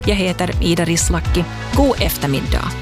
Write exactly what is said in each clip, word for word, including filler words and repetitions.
Jag heter Ida Rislaki. God eftermiddag.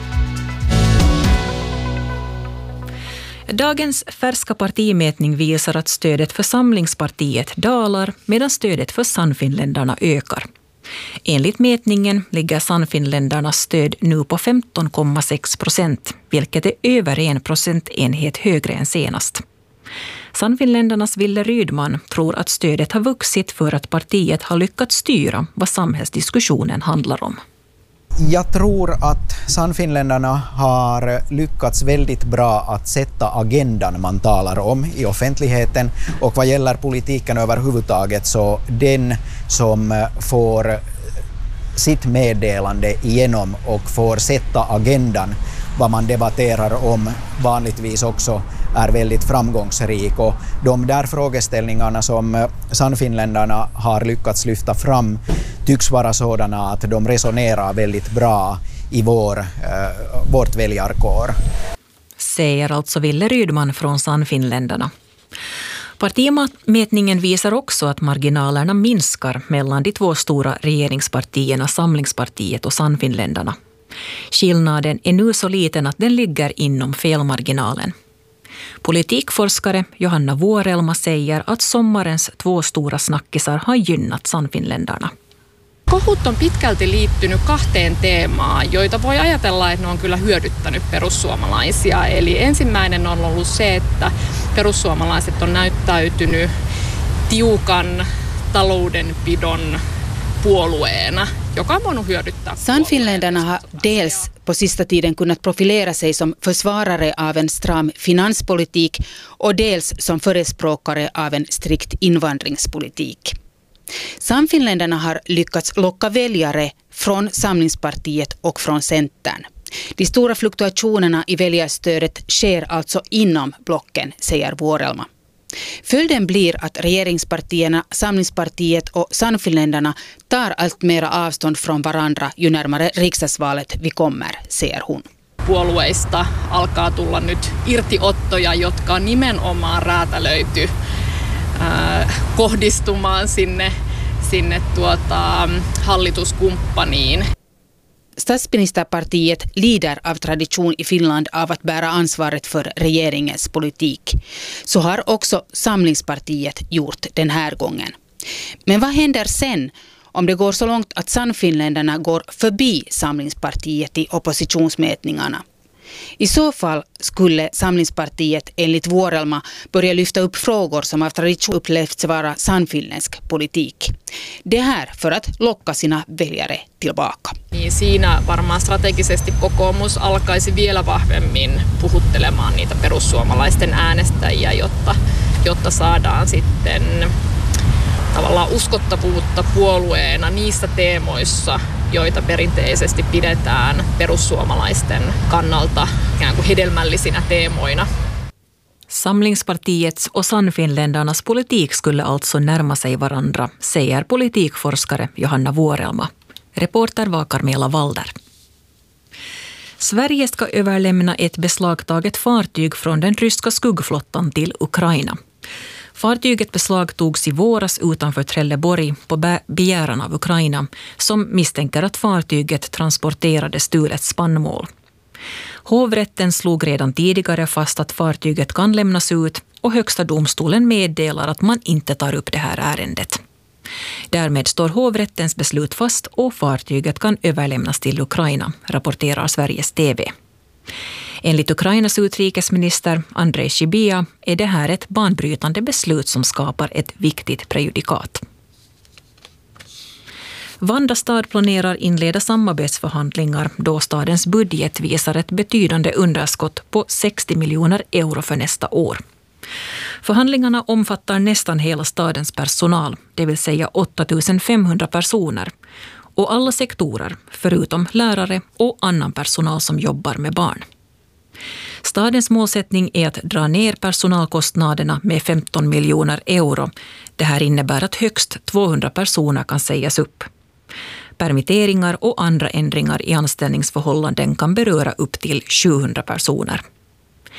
Dagens färska partimätning visar att stödet för Samlingspartiet dalar medan stödet för Sannfinländarna ökar. Enligt mätningen ligger Sannfinländarnas stöd nu på femton komma sex procent, vilket är över en procentenhet högre än senast. Sannfinländarnas Ville Rydman tror att stödet har vuxit för att partiet har lyckats styra vad samhällsdiskussionen handlar om. Jag tror att Sannfinländarna har lyckats väldigt bra att sätta agendan man talar om i offentligheten, och vad gäller politiken överhuvudtaget så den som får sitt meddelande igenom och får sätta agendan vad man debatterar om vanligtvis också är väldigt framgångsrik, och de där frågeställningarna som Sannfinländarna har lyckats lyfta fram tycks vara sådana att de resonerar väldigt bra i vår, eh, vårt väljarkår. Säger alltså Ville Rydman från Sannfinländarna. Partimätningen visar också att marginalerna minskar mellan de två stora regeringspartierna Samlingspartiet och Sannfinländarna. Skillnaden är nu så liten att den ligger inom felmarginalen. Politikforskare Johanna Vuorelma säger att sommarens två stora snackisar har gynnat Sannfinländarna. Kohut on pitkälti liittynyt kahteen teemaan, joita voi ajatella, että ne on kyllä hyödyttänyt perussuomalaisia. Eli ensimmäinen on ollut se, että perussuomalaiset on näyttäytynyt tiukan taloudenpidon puolueena, joka on voinut hyödyttää. Sannfinländarna har dels på sista tiden kunnat profilera sig som försvarare av en stram finanspolitik och dels som förespråkare av en strikt invandringspolitik. Sannfinländarna har lyckats locka väljare från Samlingspartiet och från Centern. De stora fluktuationerna i väljarstödet sker alltså inom blocken, säger Vuorelma. Följden blir att regeringspartierna, Samlingspartiet och Sannfinländarna tar allt mera avstånd från varandra ju närmare riksdagsvalet vi kommer, säger hon. Puolueista alkaa tulla nyt irtiottoja, jotka on nimenomaan räätälöity äh, kohdistumaan sinne, sinne tuota, hallituskumppaniin. Statsministerpartiet lider av tradition i Finland av att bära ansvaret för regeringens politik. Så har också Samlingspartiet gjort den här gången. Men vad händer sen om det går så långt att Sannfinländarna går förbi Samlingspartiet i oppositionsmätningarna? I så fall skulle Samlingspartiet enligt Vuorelma börja lyfta upp frågor som av tradition upplevts vara sannfinländsk politik. Det här för att locka sina väljare tillbaka. Niin siinä varmaan strategisesti kokoomus alkaisi vielä vahvemmin puhuttelemaan niitä perussuomalaisten äänestäjiä, jotta, jotta saadaan sitten tavallaan uskottavuutta puolueena niissä teemoissa, joita perinteisesti pidetään perussuomalaisten kannalta ikään kuin hedelmällisinä teemoina. Samlingspartiets och Sannfinländarnas politik skulle alltså närma sig varandra, säger politikforskare Johanna Vuorelma. Reporter var Carmela Walder. Sverige ska överlämna ett beslagtaget fartyg från den ryska skuggflottan till Ukraina. Fartyget beslagtogs i våras utanför Trelleborg på begäran av Ukraina, som misstänker att fartyget transporterade stulet spannmål. Hovrätten slog redan tidigare fast att fartyget kan lämnas ut, och högsta domstolen meddelar att man inte tar upp det här ärendet. Därmed står hovrättens beslut fast och fartyget kan överlämnas till Ukraina, rapporterar Sveriges T V. Enligt Ukrainas utrikesminister Andrej Shibia är det här ett banbrytande beslut som skapar ett viktigt prejudikat. Vanda stad planerar inleda samarbetsförhandlingar då stadens budget visar ett betydande underskott på sextio miljoner euro för nästa år. Förhandlingarna omfattar nästan hela stadens personal, det vill säga åtta tusen femhundra personer, och alla sektorer förutom lärare och annan personal som jobbar med barn. Stadens målsättning är att dra ner personalkostnaderna med femton miljoner euro. Det här innebär att högst tvåhundra personer kan sägas upp. Permitteringar och andra ändringar i anställningsförhållanden kan beröra upp till sjuhundra personer.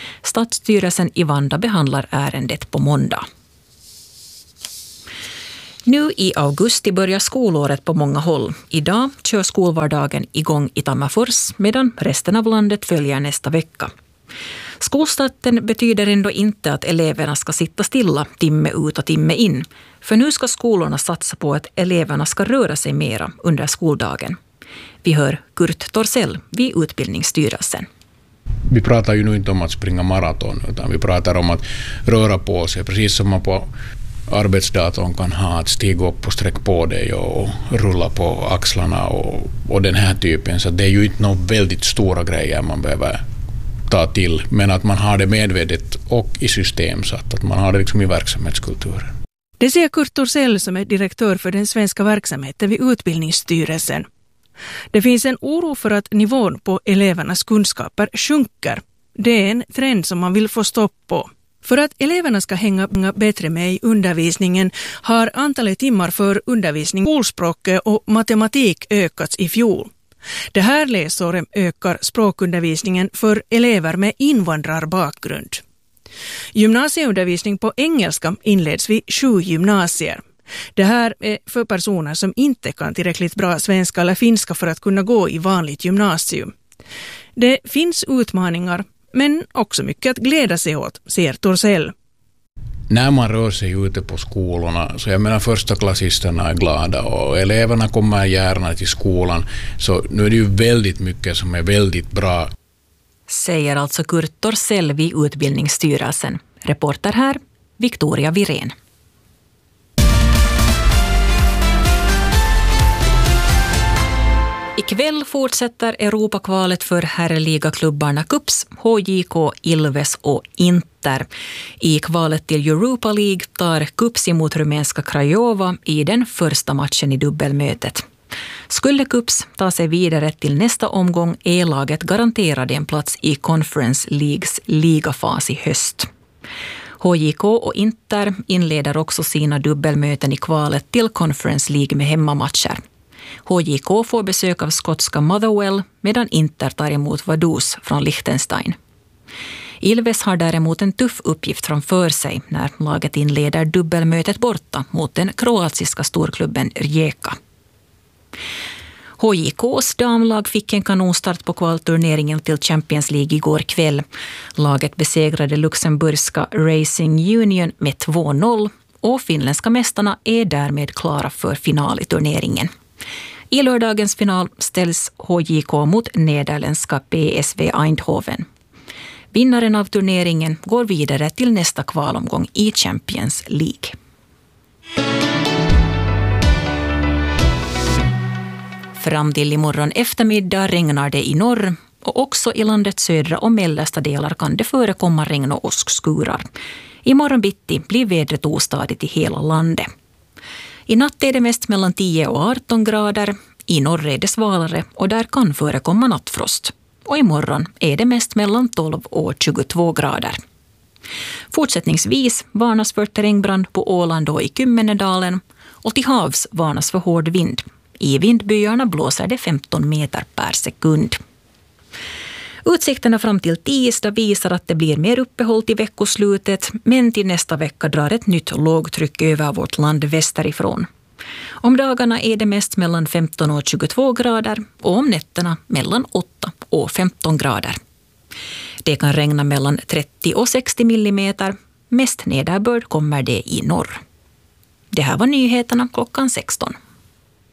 Stadsstyrelsen i Vanda behandlar ärendet på måndag. Nu i augusti börjar skolåret på många håll. Idag kör skolvardagen igång i Tammerfors medan resten av landet följer nästa vecka. Skolstarten betyder ändå inte att eleverna ska sitta stilla timme ut och timme in. För nu ska skolorna satsa på att eleverna ska röra sig mera under skoldagen. Vi hör Kurt Torssell vid Utbildningsstyrelsen. Vi pratar ju nu inte om att springa maraton, utan vi pratar om att röra på sig, precis som man på arbetsdatorn kan ha att stiga upp och sträcka på dig och rulla på axlarna och, och den här typen. Så det är ju inte några väldigt stora grejer man behöver ta till, men att man har det medvetet och i system så att man har det liksom i verksamhetskulturen. Det säger Kurt Torssell som är direktör för den svenska verksamheten vid Utbildningsstyrelsen. Det finns en oro för att nivån på elevernas kunskaper sjunker. Det är en trend som man vill få stopp på. För att eleverna ska hänga bättre med i undervisningen har antalet timmar för undervisning, skolspråket och matematik ökats i fjol. Det här läsåret ökar språkundervisningen för elever med invandrarbakgrund. Gymnasieundervisning på engelska inleds vid sju gymnasier. Det här är för personer som inte kan tillräckligt bra svenska eller finska för att kunna gå i vanligt gymnasium. Det finns utmaningar, men också mycket att glädja sig åt, säger Torssell. När man rör sig ute på skolorna, så jag menar första klassisterna är glada och eleverna kommer gärna till skolan, så nu är det ju väldigt mycket som är väldigt bra. Säger alltså Kurt Torssell vid Utbildningsstyrelsen. Reporter här, Victoria Virén. Ikväll fortsätter Europakvalet för herrligaklubbarna Kups, H J K, Ilves och Inter. I kvalet till Europa League tar Kups emot rumänska Craiova i den första matchen i dubbelmötet. Skulle Kups ta sig vidare till nästa omgång är laget garanterad en plats i Conference Leagues ligafas i höst. H J K och Inter inleder också sina dubbelmöten i kvalet till Conference League med hemmamatcher. H J K får besök av skotska Motherwell medan Inter tar emot Vaduz från Liechtenstein. Ilves har däremot en tuff uppgift framför sig när laget inleder dubbelmötet borta mot den kroatiska storklubben Rijeka. H J K:s damlag fick en kanonstart på kvalturneringen till Champions League igår kväll. Laget besegrade luxemburgska Racing Union med två noll och finländska mästarna är därmed klara för final i turneringen. I lördagens final ställs H J K mot nederländska P S V Eindhoven. Vinnaren av turneringen går vidare till nästa kvalomgång i Champions League. Fram till imorgon eftermiddag regnar det i norr och också i landets södra och mellersta delar kan det förekomma regn och åskskurar. Imorgon bitti blir vädret ostadigt i hela landet. I natt är det mest mellan tio och arton grader, i norr är det svalare och där kan förekomma nattfrost. Och imorgon är det mest mellan tolv och tjugotvå grader. Fortsättningsvis varnas för terrängbrand på Åland och i Kymmenedalen och till havs varnas för hård vind. I vindbyarna blåser det femton meter per sekund. Utsikterna fram till tisdag visar att det blir mer uppehåll till veckoslutet, men till nästa vecka drar ett nytt lågtryck över vårt land västerifrån. Om dagarna är det mest mellan femton och tjugotvå grader och om nätterna mellan åtta och femton grader. Det kan regna mellan trettio och sextio millimeter, mest nederbörd kommer det i norr. Det här var nyheterna klockan sexton.